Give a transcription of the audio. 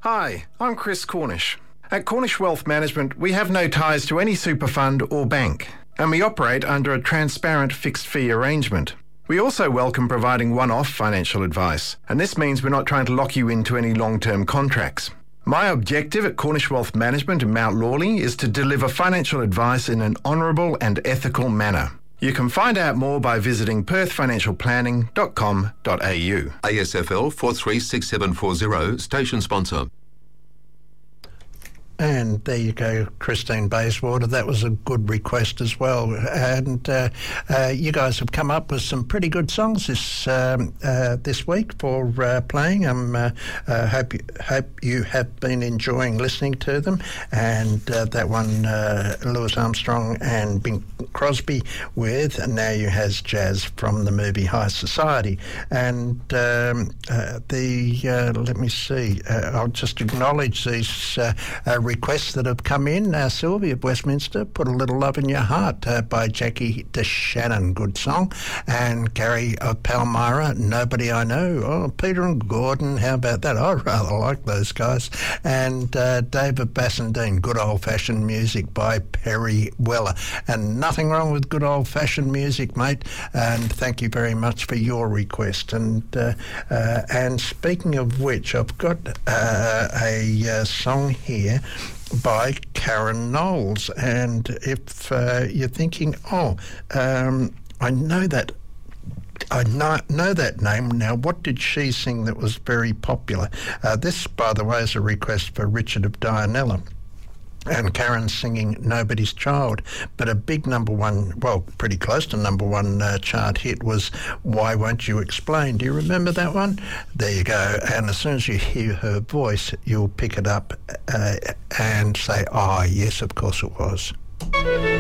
Hi, I'm Chris Cornish. At Cornish Wealth Management, we have no ties to any super fund or bank, and we operate under a transparent fixed fee arrangement. We also welcome providing one-off financial advice, and this means we're not trying to lock you into any long-term contracts. My objective at Cornish Wealth Management in Mount Lawley is to deliver financial advice in an honourable and ethical manner. You can find out more by visiting perthfinancialplanning.com.au. ASFL 436740, station sponsor. And there you go, Christine Bayswater. That was a good request as well. And you guys have come up with some pretty good songs this week for playing. Hope you have been enjoying listening to them. And that one, Louis Armstrong and Bing Crosby with "And Now You Has Jazz" from the movie High Society. And let me see. I'll just acknowledge these requests that have come in. Sylvia of Westminster, "Put a Little Love in Your Heart" by Jackie DeShannon, good song. And Gary of Palmyra, "Nobody I Know." Oh, Peter and Gordon, how about that? I rather like those guys. And Dave of Bassendean, "Good Old Fashioned Music" by Perry Weller. And nothing wrong with good old fashioned music, mate. And thank you very much for your request. And speaking of which, I've got a song here by Karen Knowles. And if you're thinking, I know that name. Now, what did she sing that was very popular? This, by the way, is a request for Richard of Dianella. And Karen's singing "Nobody's Child." But a big number one, well, pretty close to number one chart hit was "Why Won't You Explain." Do you remember that one? There you go. And as soon as you hear her voice, you'll pick it up and say, yes, of course it was.